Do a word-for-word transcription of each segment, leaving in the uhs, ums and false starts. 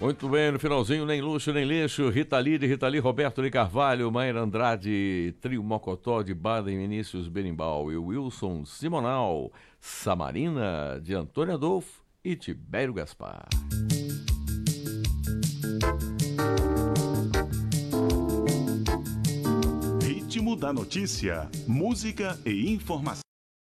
Muito bem, no finalzinho, nem luxo, nem lixo. Rita Lee de Rita Lee, Roberto de Carvalho, Maíra Andrade, Trio Mocotó de Baden Vinícius Berimbau e Wilson Simonal, Samarina de Antônio Adolfo e Tibério Gaspar. Ritmo da notícia, música e informação.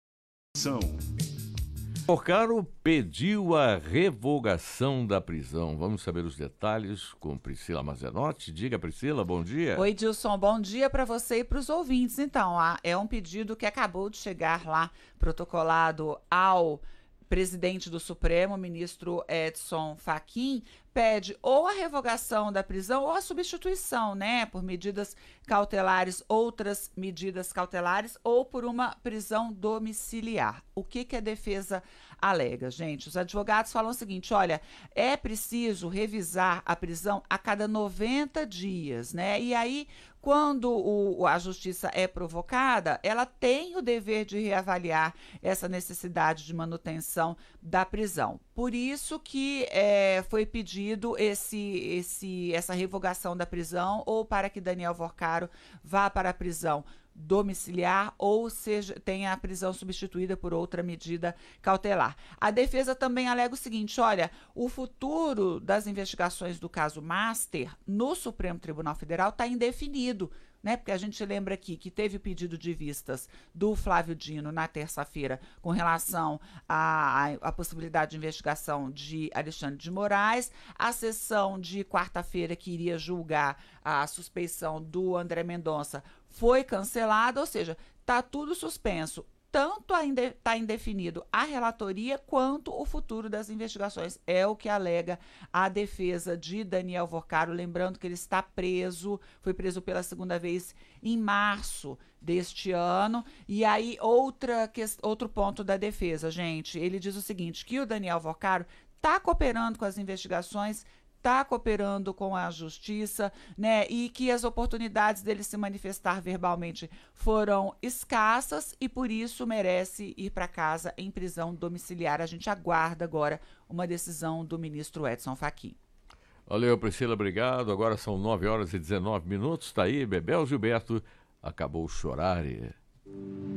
Porcaro pediu a revogação da prisão. Vamos saber os detalhes com Priscila Mazenotti. Diga, Priscila, bom dia. Oi, Dilson, bom dia para você e para os ouvintes. Então, ah, é um pedido que acabou de chegar lá, protocolado ao presidente do Supremo, ministro Edson Fachin, pede ou a revogação da prisão ou a substituição, né, por medidas cautelares, outras medidas cautelares ou por uma prisão domiciliar. O que que a defesa alega, gente? Os advogados falam o seguinte, olha, é preciso revisar a prisão a cada noventa dias, né, e aí quando o, a justiça é provocada, ela tem o dever de reavaliar essa necessidade de manutenção da prisão. Por isso que é, foi pedido esse, esse, essa revogação da prisão, ou para que Daniel Vorcaro vá para a prisão domiciliar, ou seja, tenha a prisão substituída por outra medida cautelar. A defesa também alega o seguinte, olha, o futuro das investigações do caso Master no Supremo Tribunal Federal está indefinido, né? Porque a gente lembra aqui que teve o pedido de vistas do Flávio Dino na terça-feira com relação à, à possibilidade de investigação de Alexandre de Moraes, a sessão de quarta-feira que iria julgar a suspeição do André Mendonça foi cancelada, ou seja, está tudo suspenso. Tanto está indefinido a relatoria quanto o futuro das investigações. É o que alega a defesa de Daniel Vorcaro. Lembrando que ele está preso, foi preso pela segunda vez em março deste ano. E aí, outra, outro ponto da defesa, gente, ele diz o seguinte, que o Daniel Vorcaro está cooperando com as investigações, está cooperando com a justiça, né, e que as oportunidades dele se manifestar verbalmente foram escassas e por isso merece ir para casa em prisão domiciliar. A gente aguarda agora uma decisão do ministro Edson Fachin. Valeu, Priscila, obrigado. Agora são nove horas e dezenove minutos. Está aí, Bebel Gilberto. Acabou chorar e...